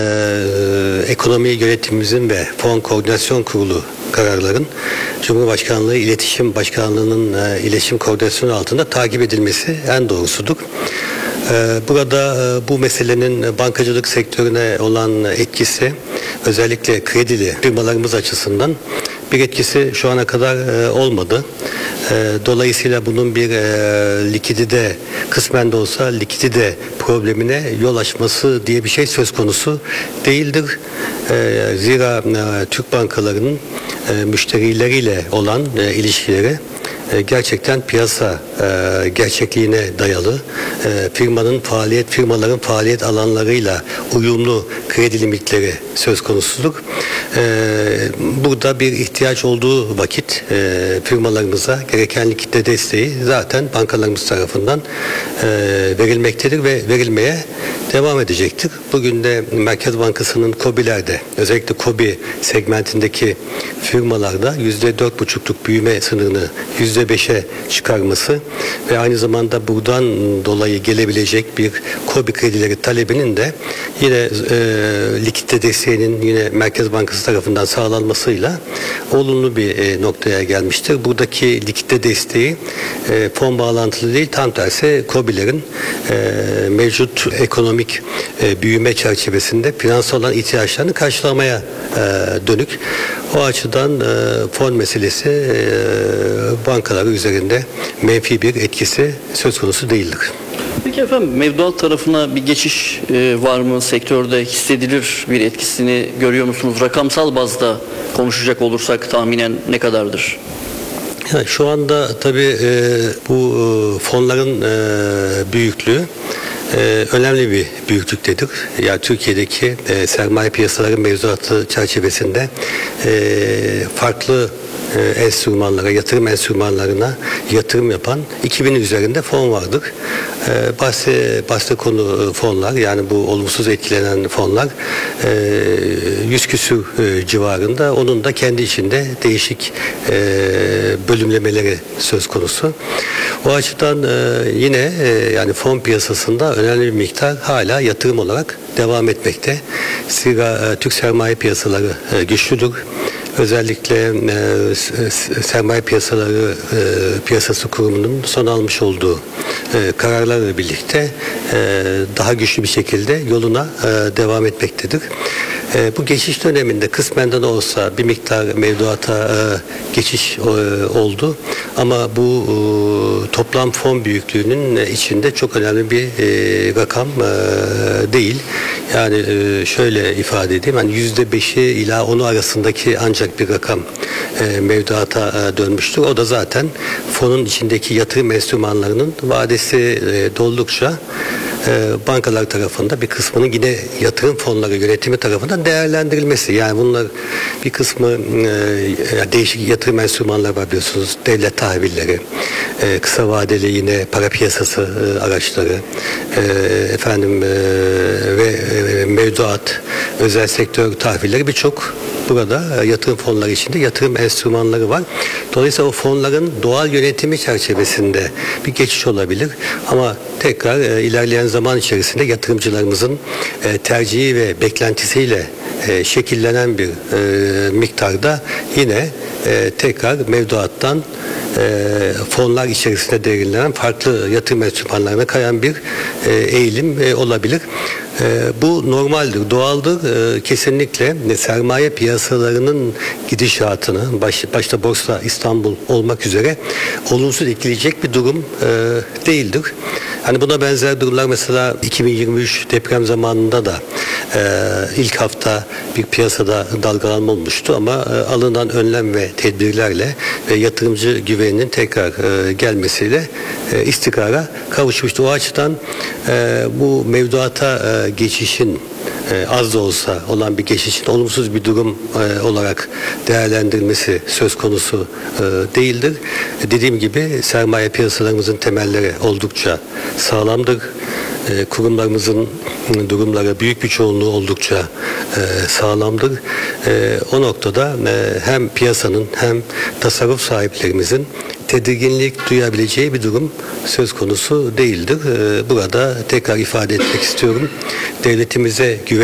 Ekonomi yönetimimizin ve Fon Koordinasyon Kurulu kararların Cumhurbaşkanlığı İletişim Başkanlığı'nın iletişim koordinasyonu altında takip edilmesi en doğrusudur. Burada bu meselenin bankacılık sektörüne olan etkisi, özellikle kredili firmalarımız açısından bir etkisi şu ana kadar olmadı. Dolayısıyla bunun bir likidite, kısmen de olsa likidite problemine yol açması diye bir şey söz konusu değildir. Zira Türk bankalarının müşterileriyle olan ilişkileri gerçekten piyasa gerçekliğine dayalı, firmaların faaliyet alanlarıyla uyumlu kredi limitleri söz konusudur. Burada bir ihtiyaç olduğu vakit firmalarımıza gereken likidite desteği zaten bankalarımız tarafından verilmektedir ve verilmeye devam edecektir. Bugün de Merkez Bankası'nın KOBİ'lerde, özellikle KOBİ segmentindeki firmalarda %4,5'luk büyüme sınırını %5'e çıkarması ve aynı zamanda buradan dolayı gelebilecek bir KOBİ kredileri talebinin de yine likidite desteğinin yine Merkez Bankası tarafından sağlanmasıyla olumlu bir noktaya gelmiştir. Buradaki likidite desteği fon bağlantılı değil, tam tersi KOBİ'lerin mevcut ekonomik büyüme çerçevesinde finansal olan ihtiyaçlarını karşılamaya dönük. O açıdan fon meselesi bankalar üzerinde menfi bir etkisi söz konusu değildir. Peki efendim, mevduat tarafına bir geçiş var mı? Sektörde hissedilir bir etkisini görüyor musunuz? Rakamsal bazda konuşacak olursak tahminen ne kadardır? Yani şu anda tabii bu fonların büyüklüğü önemli bir büyüklüktedir. Yani Türkiye'deki sermaye piyasaları mevzuatı çerçevesinde farklı enstrümanlara, yatırım enstrümanlarına yatırım yapan 2000'in üzerinde fon vardır. Bahse konu fonlar, yani bu olumsuz etkilenen fonlar 100 küsur civarında. Onun da kendi içinde değişik bölümlemeleri söz konusu. O açıdan yine yani fon piyasasında önemli bir miktar hala yatırım olarak devam etmekte. Zira Türk sermaye piyasaları güçlüdür. Özellikle sermaye piyasası kurumunun son almış olduğu kararlarla birlikte daha güçlü bir şekilde yoluna devam etmektedir. Bu geçiş döneminde kısmen de olsa bir miktar mevduata geçiş oldu ama bu toplam fon büyüklüğünün içinde çok önemli bir rakam değil. Yani şöyle ifade edeyim, yani %5'i ila 10'u arasındaki ancak bir rakam mevduata dönmüştür. O da zaten fonun içindeki yatırım enstrümanlarının vadesi doldukça bankalar tarafında bir kısmının yine yatırım fonları yönetimi tarafından değerlendirilmesi. Yani bunlar bir kısmı değişik yatırım enstrümanları var biliyorsunuz. Devlet tahvilleri, kısa vadeli yine para piyasası araçları, ve mevduat, özel sektör tahvilleri, birçok burada yatırım fonları içinde yatırım enstrümanları var. Dolayısıyla o fonların doğal yönetimi çerçevesinde bir geçiş olabilir. Ama tekrar ilerleyen zaman içerisinde yatırımcılarımızın tercihi ve beklentisiyle şekillenen bir miktarda yine tekrar mevduattan fonlar içerisinde değerlenen farklı yatırım enstrümanlarına kayan bir eğilim olabilir. Bu normaldir, doğaldır. Kesinlikle sermaye piyasalarının gidişatını başta Borsa İstanbul olmak üzere olumsuz etkileyecek bir durum değildir. Hani buna benzer durumlar mesela 2023 deprem zamanında da ilk hafta bir piyasada dalgalanma olmuştu ama alınan önlem ve tedbirlerle ve yatırımcı güveninin tekrar gelmesiyle istikrara kavuşmuştu. O açıdan bu mevduata geçişin az da olsa olan bir geçişin olumsuz bir durum olarak değerlendirilmesi söz konusu değildir. Dediğim gibi sermaye piyasalarımızın temelleri oldukça sağlamdır. Kurumlarımızın durumları büyük bir çoğunluğu oldukça sağlamdır. O noktada hem piyasanın hem tasarruf sahiplerimizin tedirginlik duyabileceği bir durum söz konusu değildir. Burada tekrar ifade etmek istiyorum. Devletimize güven